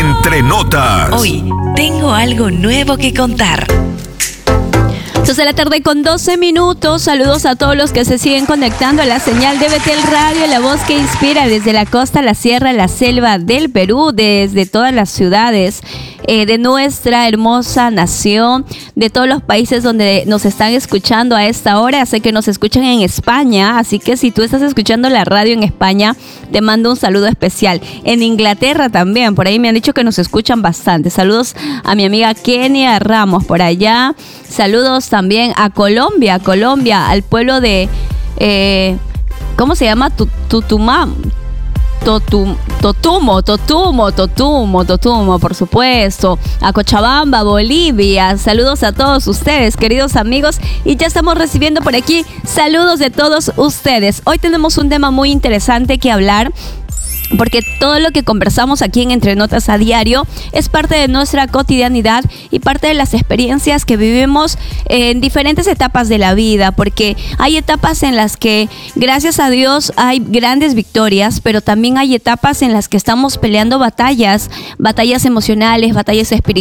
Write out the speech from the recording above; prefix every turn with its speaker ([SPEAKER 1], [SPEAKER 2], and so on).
[SPEAKER 1] Entre Notas.
[SPEAKER 2] Hoy tengo algo nuevo que contar.
[SPEAKER 3] 2 de la tarde con 12 minutos. Saludos a todos los que se siguen conectando a la señal de Betel Radio, la voz que inspira desde la costa, la sierra, la selva del Perú, desde todas las ciudades de nuestra hermosa nación, de todos los países donde nos están escuchando a esta hora. Sé que nos escuchan en España, así que si tú estás escuchando la radio en España, te mando un saludo especial. En Inglaterra también, por ahí me han dicho que nos escuchan bastante. Saludos a mi amiga Kenia Ramos por allá. Saludos también a Colombia, al pueblo de, ¿cómo se llama? Totumo, por supuesto. A Cochabamba, Bolivia. Saludos a todos ustedes, queridos amigos. Y ya estamos recibiendo por aquí saludos de todos ustedes. Hoy tenemos un tema muy interesante que hablar, porque todo lo que conversamos aquí en Entre Notas a diario es parte de nuestra cotidianidad y parte de las experiencias que vivimos en diferentes etapas de la vida, porque hay etapas en las que, gracias a Dios, hay grandes victorias, pero también hay etapas en las que estamos peleando batallas emocionales, batallas espirituales,